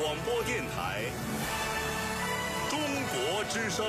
广播电台中国之声。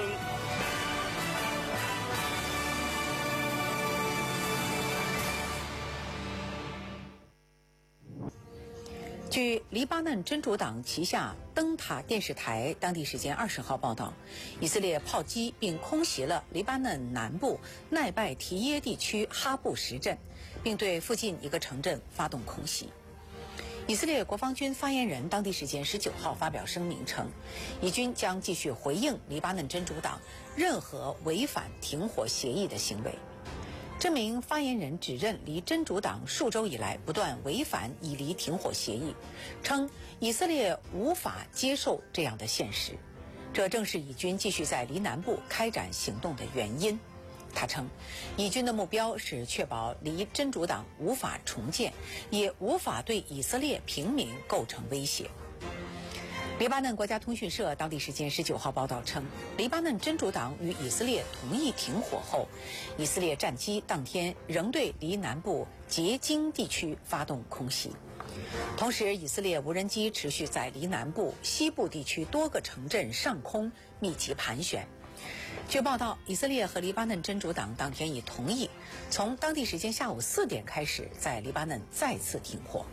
据黎巴嫩真主党旗下灯塔电视台当地时间20号报道，以色列炮击并空袭了黎巴嫩南部奈拜提耶地区哈布什镇，并对附近一个城镇发动空袭。以色列国防军发言人当地时间19号发表声明称，以军将继续回应黎巴嫩真主党任何违反停火协议的行为。这名发言人指认黎真主党数周以来不断违反以黎停火协议，称以色列无法接受这样的现实，这正是以军继续在黎南部开展行动的原因。他称，以军的目标是确保黎真主党无法重建，也无法对以色列平民构成威胁。黎巴嫩国家通讯社当地时间19号报道称，黎巴嫩真主党与以色列同意停火后，以色列战机当天仍对黎南部结晶地区发动空袭。同时，以色列无人机持续在黎南部、西部地区多个城镇上空密集盘旋。据报道，以色列和黎巴嫩真主党当天已同意从当地时间下午4点开始在黎巴嫩再次停火。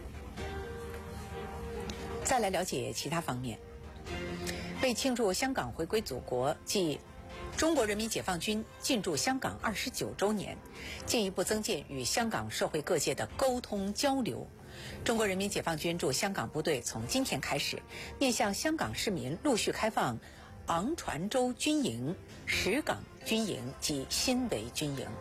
再来了解其他方面。为庆祝香港回归祖国暨中国人民解放军进驻香港29周年，进一步增进与香港社会各界的沟通交流，中国人民解放军驻香港部队从今天开始面向香港市民陆续开放昂船洲军营、石港军营及新围军营。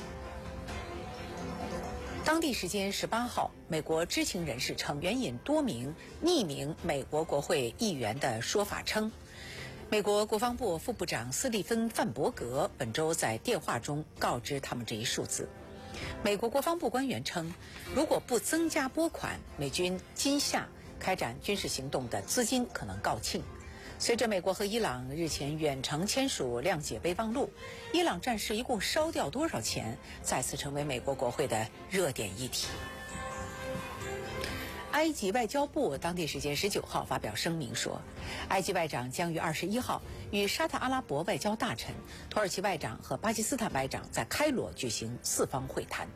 当地时间18号，美国知情人士称，援引多名匿名美国国会议员的说法称，美国国防部副部长斯蒂芬·范伯格本周在电话中告知他们这一数字。美国国防部官员称，如果不增加拨款，美军今夏开展军事行动的资金可能告罄。随着美国和伊朗日前远程签署谅解备忘录，伊朗战事一共烧掉多少钱，再次成为美国国会的热点议题。埃及外交部当地时间19号发表声明说，埃及外长将于21号与沙特阿拉伯外交大臣、土耳其外长和巴基斯坦外长在开罗举行4方会谈。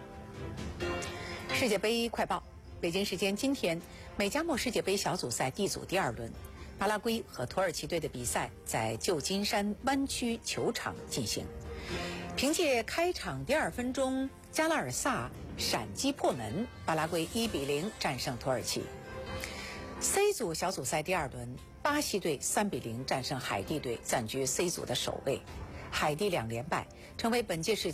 世界杯快报，北京时间今天，美加墨世界杯小组赛 D 组第2轮，巴拉圭和土耳其队的比赛在旧金山湾区球场进行。凭借开场第2分钟加拉尔萨闪击破门，巴拉圭1比0战胜土耳其。C 组小组赛第2轮，巴西队3比0战胜海地队，暂居 C 组的首位。海地2连败，成为本届世